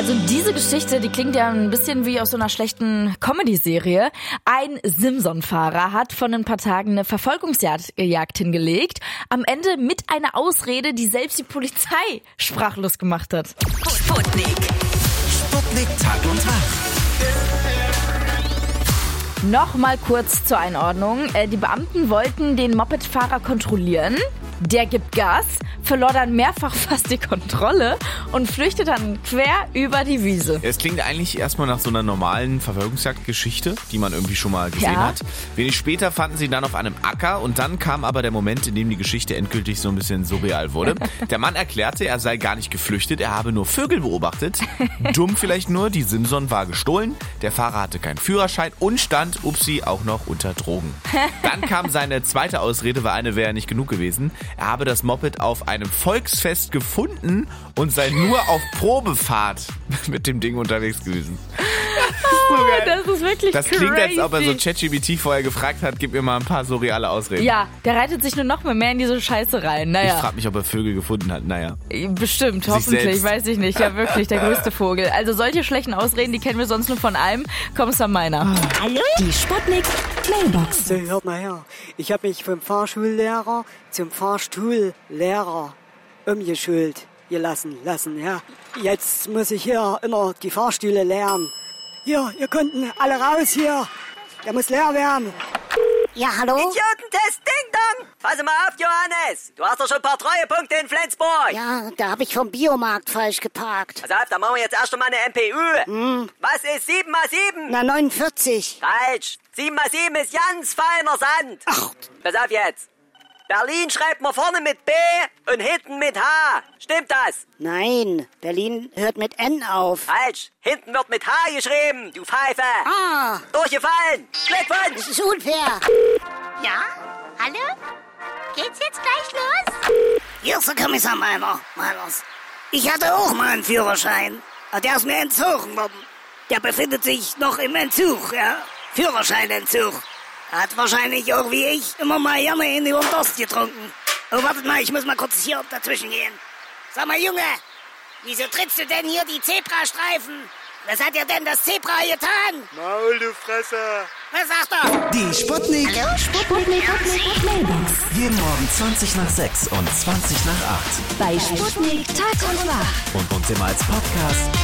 Also diese Geschichte, die klingt ja ein bisschen wie aus so einer schlechten Comedy-Serie. Ein Simson-Fahrer hat vor ein paar Tagen eine Verfolgungsjagd hingelegt. Am Ende mit einer Ausrede, die selbst die Polizei sprachlos gemacht hat. Sputnik Tag und Tag. Nochmal kurz zur Einordnung. Die Beamten wollten den Mopedfahrer kontrollieren. Der gibt Gas, verlor dann mehrfach fast die Kontrolle und flüchtet dann quer über die Wiese. Es klingt eigentlich erstmal nach so einer normalen Verfolgungsjagdgeschichte, die man irgendwie schon mal gesehen hat. Wenig später fanden sie ihn dann auf einem Acker und dann kam aber der Moment, in dem die Geschichte endgültig so ein bisschen surreal wurde. Der Mann erklärte, er sei gar nicht geflüchtet, er habe nur Vögel beobachtet. Dumm vielleicht nur, die Simson war gestohlen, der Fahrer hatte keinen Führerschein und stand, upsi, auch noch unter Drogen. Dann kam seine zweite Ausrede, weil eine wäre nicht genug gewesen. Er habe das Moped auf einem Volksfest gefunden und sei nur auf Probefahrt mit dem Ding unterwegs gewesen. Das ist wirklich Das crazy. klingt, als ob er so ChatGPT vorher gefragt hat, gib mir mal ein paar surreale Ausreden. Ja, der reitet sich nur noch mehr in diese Scheiße rein. Ich Naja, frage mich, ob er Vögel gefunden hat. Naja. bestimmt, hoffentlich, selbst. weiß ich nicht. Ja, wirklich, der größte Vogel. Also solche schlechten Ausreden, die kennen wir sonst nur von einem. Kommissar Meiner. Hallo? Die Sputnik Mailbox. So, hört mal her. Ich habe mich vom Fahrschullehrer zum Fahrstuhllehrer umgeschult lassen, ja. Jetzt muss ich hier immer die Fahrstühle leeren. Hier, ihr Kunden, alle raus hier. Der muss leer werden. Ja, hallo? Idiotentest, Ding Dong! Pass mal auf, Johannes! Du hast doch schon ein paar Treuepunkte in Flensburg! Ja, da habe ich vom Biomarkt falsch geparkt. Pass auf, dann machen wir jetzt erst einmal eine MPU. Was ist 7 mal 7? Na, 49. Falsch! 7 mal 7 ist ganz feiner Sand! Ach. Pass auf jetzt! Berlin schreibt man vorne mit B und hinten mit H. Stimmt das? Nein, Berlin hört mit N auf. Falsch! Hinten wird mit H geschrieben, du Pfeife! Ah, Durchgefallen! Glückwunsch! das ist unfair. Ja? Hallo? Geht's jetzt gleich los? Hier ist der Kommissar Meiners. Ich hatte auch mal einen Führerschein. Aber der ist mir entzogen worden. Der befindet sich noch im Entzug, ja. Führerscheinentzug. Er hat wahrscheinlich auch wie ich immer mal gerne in die Durst getrunken. Oh, wartet mal, ich muss mal kurz hier dazwischen gehen. Sag mal, Junge, wieso trittst du denn hier die Zebrastreifen? Was hat dir denn das Zebra getan? Maul, du Fresse. Was sagt er? Die Sputnik. Hallo, Sputnik Mailbox. Jeden Morgen 20 nach 6 und 20 nach 8. Bei Sputnik Tag und Wach. Und uns immer als Podcast